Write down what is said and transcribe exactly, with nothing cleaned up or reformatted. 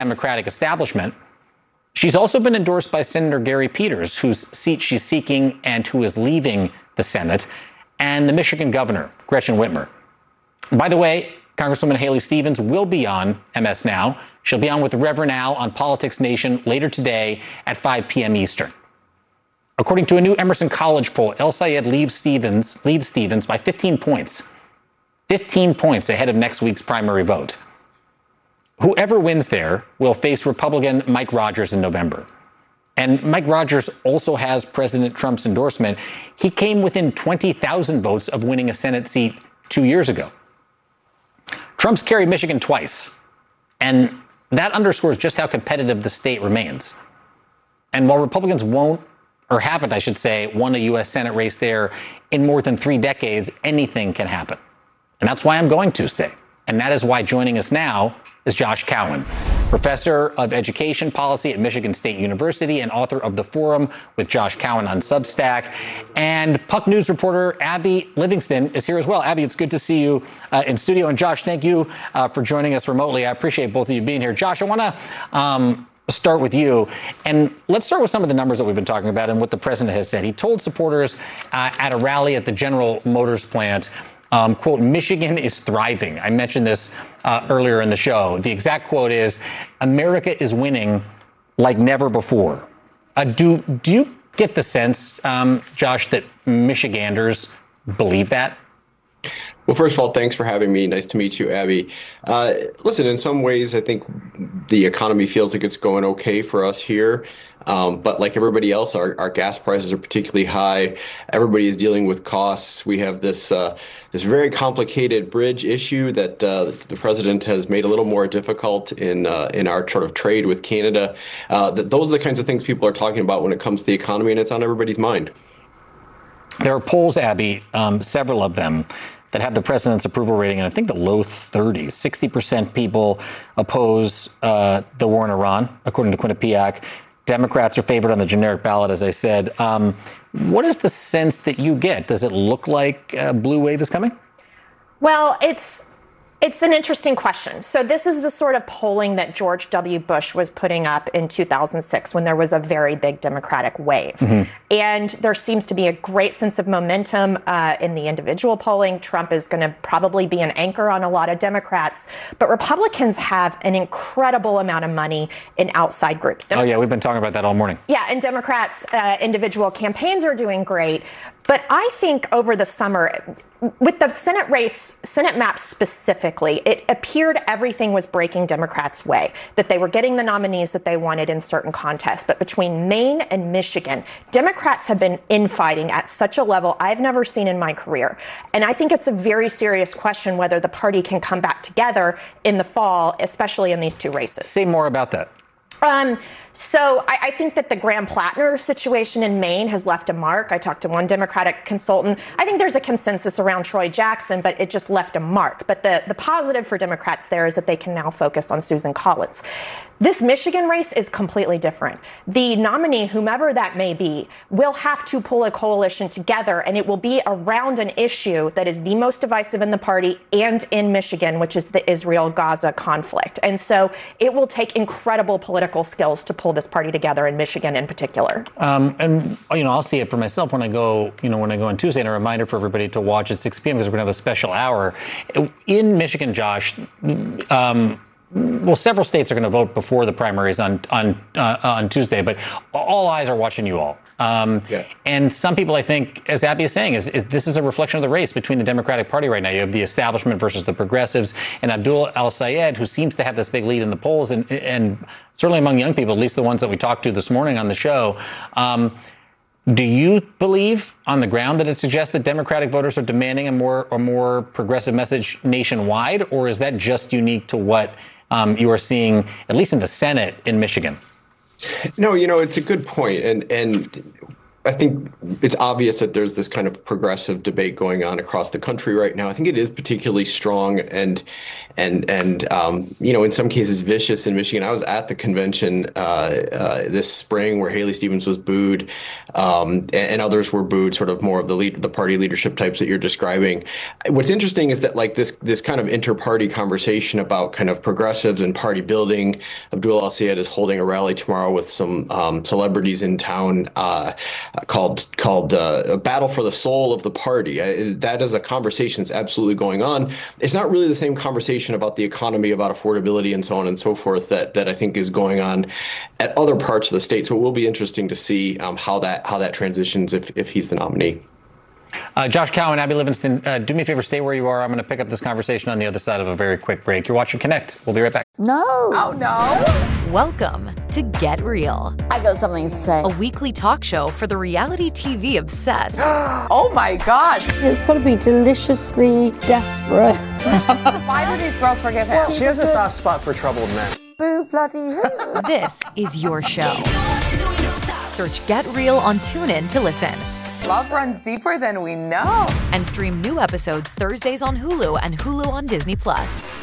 Democratic establishment. She's also been endorsed by Senator Gary Peters, whose seat she's seeking and who is leaving the Senate, and the Michigan governor, Gretchen Whitmer. By the way, Congresswoman Haley Stevens will be on M S Now. She'll be on with Reverend Al on Politics Nation later today at five p.m. Eastern. According to a new Emerson College poll, El-Sayed leads Stevens, leads Stevens by fifteen points. fifteen points ahead of next week's primary vote. Whoever wins there will face Republican Mike Rogers in November. And Mike Rogers also has President Trump's endorsement. He came within twenty thousand votes of winning a Senate seat two years ago. Trump's carried Michigan twice, and that underscores just how competitive the state remains. And while Republicans won't, or haven't, I should say, won a U S Senate race there in more than three decades, anything can happen. And that's why I'm going Tuesday. And that is why joining us now is Josh Cowan, professor of education policy at Michigan State University and author of The Forum with Josh Cowan on Substack. And Puck News reporter Abby Livingston is here as well. Abby, it's good to see you uh, in studio. And Josh, thank you uh, for joining us remotely. I appreciate both of you being here. Josh, I want to um, start with you. And let's start with some of the numbers that we've been talking about and what the president has said. He told supporters uh, at a rally at the General Motors plant, Um, quote, Michigan is thriving. I mentioned this uh, earlier in the show. The exact quote is, America is winning like never before. Uh, do, do you get the sense, um, Josh, that Michiganders believe that? Well, first of all, thanks for having me. Nice to meet you, Abby. Uh, listen, in some ways, I think the economy feels like it's going okay for us here. Um, but like everybody else, our, our gas prices are particularly high. Everybody is dealing with costs. We have this uh, this very complicated bridge issue that uh, the president has made a little more difficult in uh, in our sort of trade with Canada. Uh, that those are the kinds of things people are talking about when it comes to the economy, and it's on everybody's mind. There are polls, Abby, um, several of them, that have the president's approval rating in, I think, the low thirties. sixty percent people oppose uh, the war in Iran, according to Quinnipiac. Democrats are favored on the generic ballot, as I said. Um, what is the sense that you get? Does it look like a blue wave is coming? Well, it's it's an interesting question. So this is the sort of polling that George W. Bush was putting up in two thousand six when there was a very big Democratic wave. Mm-hmm. And there seems to be a great sense of momentum uh, in the individual polling. Trump is going to probably be an anchor on a lot of Democrats. But Republicans have an incredible amount of money in outside groups. Dem- oh, yeah, we've been talking about that all morning. Yeah, and Democrats' uh, individual campaigns are doing great. But I think over the summer, with the Senate race, Senate map specifically, it appeared everything was breaking Democrats' way, that they were getting the nominees that they wanted in certain contests. But between Maine and Michigan, Democrats have been infighting at such a level I've never seen in my career. And I think it's a very serious question whether the party can come back together in the fall, especially in these two races. Say more about that. Um, so I, I think that the Graham Plattner situation in Maine has left a mark. I talked to one Democratic consultant. I think there's a consensus around Troy Jackson, but it just left a mark. But the, the positive for Democrats there is that they can now focus on Susan Collins. This Michigan race is completely different. The nominee, whomever that may be, will have to pull a coalition together, and it will be around an issue that is the most divisive in the party and in Michigan, which is the Israel-Gaza conflict. And so it will take incredible political skills to pull this party together in Michigan in particular. Um, and, you know, I'll see it for myself when I go, you know, when I go on Tuesday. And a reminder for everybody to watch at six p.m. because we're going to have a special hour. In Michigan, Josh, um, well, several states are going to vote before the primaries on on uh, on Tuesday, but all eyes are watching you all. Um, yeah. And some people, I think, as Abby is saying, is, is this is a reflection of the race between the Democratic Party right now. You have the establishment versus the progressives, and Abdul El-Sayed, who seems to have this big lead in the polls, and and certainly among young people, at least the ones that we talked to this morning on the show. Um, do you believe on the ground that it suggests that Democratic voters are demanding a more a more progressive message nationwide, or is that just unique to what um, you are seeing, at least in the Senate in Michigan? No, you know, it's a good point. And and I think it's obvious that there's this kind of progressive debate going on across the country right now. I think it is particularly strong. And and and um, you know, in some cases vicious in Michigan. I was at the convention uh, uh, this spring where Haley Stevens was booed, um, and, and others were booed, sort of more of the lead, the party leadership types that you're describing. What's interesting is that like this this kind of inter-party conversation about kind of progressives and party building. Abdul El-Sayed is holding a rally tomorrow with some um, celebrities in town uh, called called uh, a battle for the soul of the party. I, that is a conversation that's absolutely going on. It's not really the same conversation about the economy, about affordability, and so on and so forth that that I think is going on at other parts of the state. So it will be interesting to see um, how that how that transitions if if he's the nominee. Uh, Josh Cowan, Abby Livingston, uh, do me a favor, stay where you are. I'm going to pick up this conversation on the other side of a very quick break. You're watching Connect. We'll be right back. No. Oh, no. Welcome to Get Real, I got something to say. a weekly talk show for the reality T V obsessed. Oh, my God. It's got to be deliciously desperate. Why do these girls forgive him? She has a soft spot for troubled men. Boo bloody who. This is your show. Search Get Real on TuneIn to listen. Love runs deeper than we know. And stream new episodes Thursdays on Hulu and Hulu on Disney Plus.